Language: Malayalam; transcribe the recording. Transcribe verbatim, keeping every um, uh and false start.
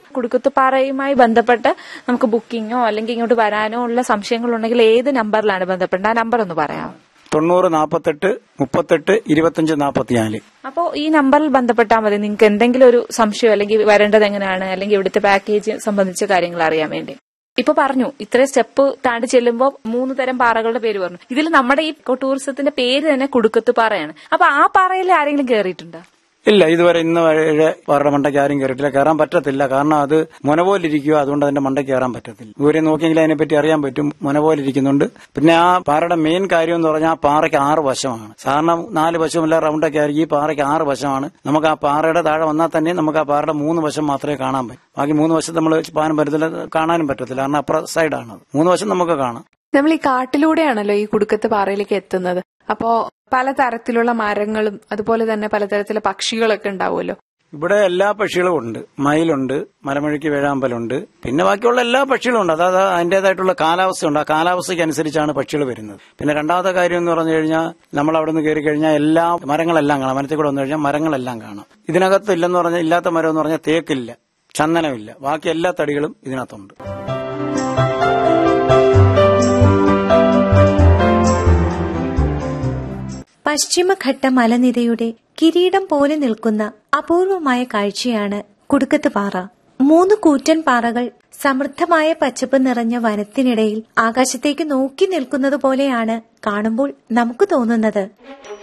കുടുക്കുത്തുപാറയുമായി ബന്ധപ്പെട്ട് നമുക്ക് ബുക്കിങ്ങോ അല്ലെങ്കിൽ ഇങ്ങോട്ട് വരാനോ ഉള്ള സംശയങ്ങളുണ്ടെങ്കിൽ ഏത് നമ്പറിലാണ് ബന്ധപ്പെട്ടത്? ആ നമ്പർ ഒന്ന് പറയാമോ? തൊണ്ണൂറ് നാപ്പത്തെട്ട് മുപ്പത്തെട്ട് ഇരുപത്തിയഞ്ച് നാപ്പത്തിനാല്. അപ്പോ ഈ നമ്പറിൽ ബന്ധപ്പെട്ടാൽ മതി നിങ്ങൾക്ക് എന്തെങ്കിലും ഒരു സംശയം അല്ലെങ്കിൽ വരേണ്ടത് എങ്ങനെയാണ് അല്ലെങ്കിൽ ഇവിടുത്തെ പാക്കേജ് സംബന്ധിച്ച കാര്യങ്ങൾ അറിയാൻ വേണ്ടി. ഇപ്പൊ പറഞ്ഞു ഇത്രയും സ്റ്റെപ്പ് താണ്ടി ചെല്ലുമ്പോൾ മൂന്ന് തരം പാറകളുടെ പേര് പറഞ്ഞു. ഇതിൽ നമ്മുടെ ഈ ടൂറിസത്തിന്റെ പേര് തന്നെ കുടുക്കുത്തുപാറയാണ്. അപ്പൊ ആ പാറയിൽ ആരെങ്കിലും കയറിയിട്ടുണ്ടോ? ഇല്ല, ഇതുവരെ ഇന്ന് വരെ പാറയുടെ മണ്ടയ്ക്ക് ആരും കയറിയിട്ടില്ല. കയറാൻ പറ്റത്തില്ല. കാരണം അത് മുന പോലിരിക്കുക, അതുകൊണ്ട് അതിന്റെ മണ്ടയ്ക്ക് കയറാൻ പറ്റത്തില്ല. ദൂരെ നോക്കിയെങ്കിൽ അതിനെപ്പറ്റി അറിയാൻ പറ്റും. മുന പോലിരിക്കുന്നുണ്ട്. പിന്നെ ആ പാറയുടെ മെയിൻ കാര്യം എന്ന് പറഞ്ഞാൽ ആ പാറയ്ക്ക് ആറ് വശമാണ്. സാധാരണ നാല് വശമില്ല, റൗണ്ടൊക്കെ ആയിരിക്കും. ഈ പാറയ്ക്ക് ആറ് വശമാണ്. നമുക്ക് ആ പാറയുടെ താഴെ വന്നാൽ തന്നെ നമുക്ക് ആ പാറയുടെ മൂന്ന് വശം മാത്രമേ കാണാൻ പറ്റൂ. ബാക്കി മൂന്ന് വശം നമ്മൾ പാനം പറ്റത്തില്ല, കാണാനും പറ്റത്തില്ല. കാരണം അപ്പുറ സൈഡാണ്. മൂന്ന് വശം നമുക്ക് കാണാം. നമ്മൾ ഈ കാട്ടിലൂടെയാണല്ലോ ഈ കുടുക്കത്ത് പാറയിലേക്ക് എത്തുന്നത്. അപ്പോ പലതരത്തിലുള്ള മരങ്ങളും അതുപോലെ തന്നെ പലതരത്തിലുള്ള പക്ഷികളൊക്കെ ഉണ്ടാവുമല്ലോ. ഇവിടെ എല്ലാ പക്ഷികളും ഉണ്ട്. മയിലുണ്ട്, മലമുഴക്കി വേഴാമ്പലുണ്ട്, പിന്നെ ബാക്കിയുള്ള എല്ലാ പക്ഷികളും ഉണ്ട്. അതായത് അതിന്റേതായിട്ടുള്ള കാലാവസ്ഥയുണ്ട്. ആ കാലാവസ്ഥയ്ക്ക് അനുസരിച്ചാണ് പക്ഷികൾ വരുന്നത്. പിന്നെ രണ്ടാമത്തെ കാര്യം എന്ന് പറഞ്ഞു കഴിഞ്ഞാൽ നമ്മൾ അവിടെ നിന്ന് കയറി കഴിഞ്ഞാൽ എല്ലാ മരങ്ങളെല്ലാം കാണാം. മരത്തിൽ കൂടെ വന്നു കഴിഞ്ഞാൽ മരങ്ങളെല്ലാം കാണാം. ഇതിനകത്ത് ഇല്ലെന്ന് പറഞ്ഞാൽ ഇല്ലാത്ത മരം എന്ന് പറഞ്ഞാൽ തേക്കില്ല, ചന്ദനമില്ല, ബാക്കി എല്ലാ തടികളും ഇതിനകത്തുണ്ട്. പശ്ചിമഘട്ട മലനിരയുടെ കിരീടം പോലെ നിൽക്കുന്ന അപൂർവമായ കാഴ്ചയാണ് കുടുക്കത്ത് പാറ. മൂന്ന് കൂറ്റൻ പാറകൾ സമൃദ്ധമായ പച്ചപ്പ് നിറഞ്ഞ വനത്തിനിടയിൽ ആകാശത്തേക്ക് നോക്കി നിൽക്കുന്നത് പോലെയാണ് കാണുമ്പോൾ നമുക്ക് തോന്നുന്നത്.